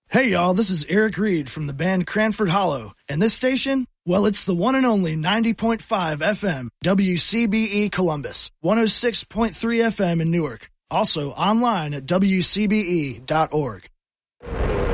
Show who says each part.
Speaker 1: Hey y'all, this is Eric Reed from the band Cranford Hollow, and this station, well, it's the one and only 90.5 FM WCBE Columbus, 106.3 FM in Newark, also online at WCBE.org.